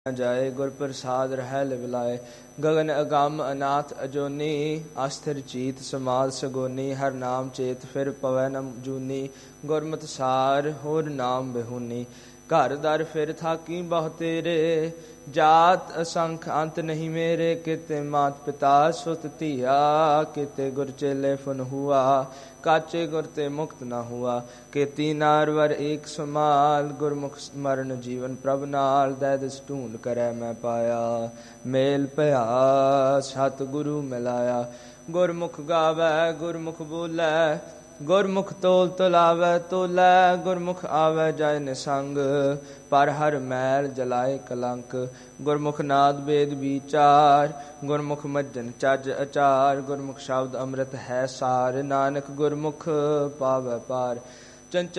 जाए गुर प्रसाद रह लिवलाए। गगन अगम अनाथ अजोनी अस्थिर चीत समाद सगोनी। हर नाम चेत फिर पवै न जूनी। गुरमत सार होर नाम बिहूनी। घर दर फिर थाकी बहु तेरे जात असंख अंत नहीं मेरे। किते मात पिता सुत धिया किते गुर चेले फुन हुआ। काचे गुर ते मुक्त न हुआ केती नार वर एक समाल। गुरमुख स्मरण जीवन प्रभ नाल दै दिस ढूंढ करै मैं पाया। मेल भया सतगुरु मिलाया। गुरमुख गावै गुरमुख बोलै गुरमुख तोल तुलावै तोलै। गुरमुख आवै जाय निसंग पर हर मैल जलाए कलंक। गुरमुख नाद बेद विचार गुरमुख मज्जन चज अचार। गुरमुख शब्द अमृत है सार नानक गुरमुख पावै पार। चंचल